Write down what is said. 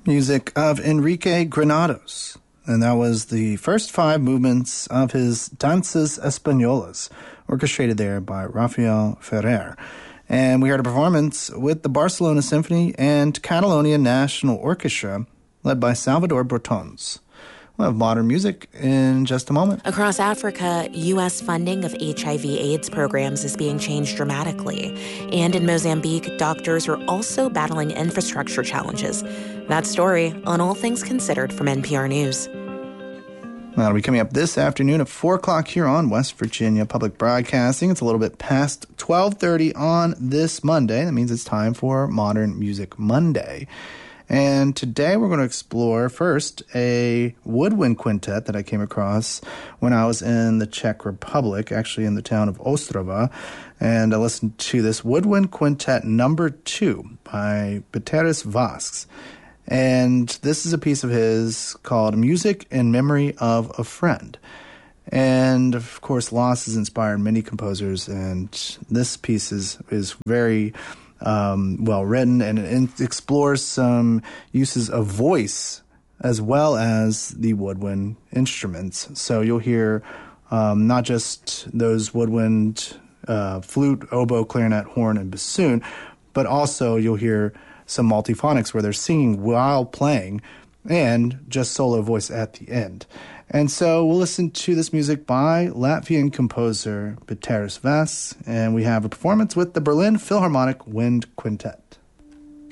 Music of Enrique Granados. And that was the first 5 movements of his Danzas Españolas, orchestrated there by Rafael Ferrer. And we heard a performance with the Barcelona Symphony and Catalonia National Orchestra, led by Salvador Brotons. We'll have modern music in just a moment. Across Africa, U.S. funding of HIV/AIDS programs is being changed dramatically. And in Mozambique, doctors are also battling infrastructure challenges. That story on All Things Considered from NPR News. That'll be coming up this afternoon at 4 o'clock here on West Virginia Public Broadcasting. It's a little bit past 12:30 on this Monday. That means it's time for Modern Music Monday. And today we're going to explore first a woodwind quintet that I came across when I was in the Czech Republic, actually in the town of Ostrava. And I listened to this woodwind quintet number 2 by Peteris Vasks. And this is a piece of his called Music in Memory of a Friend. And, of course, Loss has inspired many composers, and this piece is very well written, and it explores some uses of voice as well as the woodwind instruments. So you'll hear not just those woodwind flute, oboe, clarinet, horn, and bassoon, but also you'll hear some multiphonics where they're singing while playing and just solo voice at the end. And so we'll listen to this music by Latvian composer Peteris Vasks, and we have a performance with the Berlin Philharmonic Wind Quintet.